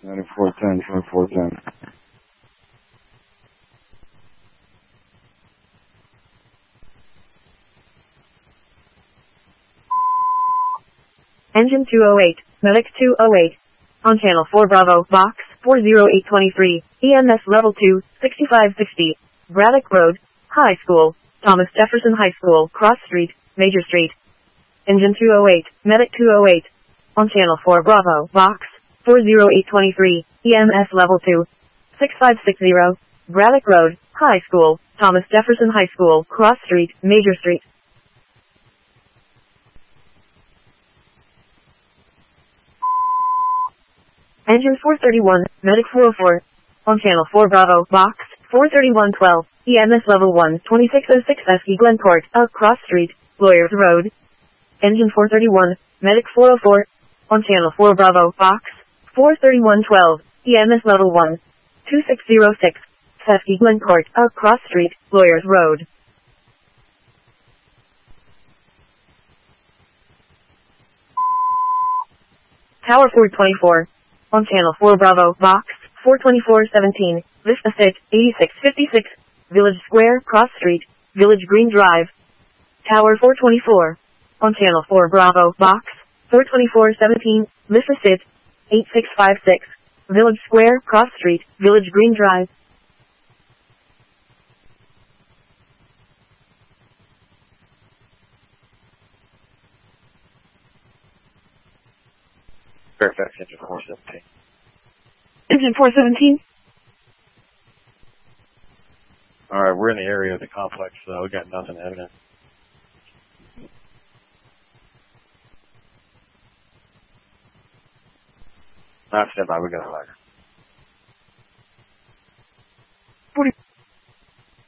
Medic 410, 410. Engine 208, Medic 208. On channel 4 Bravo, box 40823, EMS level 2, 6560. Braddock Road, High School, Thomas Jefferson High School, Cross Street, Major Street. Engine 208, Medic 208. On channel 4 Bravo, box 40823, EMS level 2, 6560. Braddock Road, High School, Thomas Jefferson High School, Cross Street, Major Street. Engine 431, Medic 404. On channel 4 Bravo, box 43112, EMS level 1, 2606 SE Glencourt, Cross Street, Lawyers Road. Engine 431, Medic 404. On channel 4 Bravo, box 43112, EMS level 1, 2606, Fesky Glencourt, Cross Street, Lawyers Road. Tower 424. On channel 4 Bravo, box 42417, Vista Sit, 8656, Village Square, Cross Street, Village Green Drive. Tower 424. On channel 4 Bravo, box 42417, Vista Sit, 8656, Village Square, Cross Street, Village Green Drive. Fairfax Engine 417. Engine 417. Alright, we're in the area of the complex, so we got nothing evident. Not stand by, we got a ladder. 40.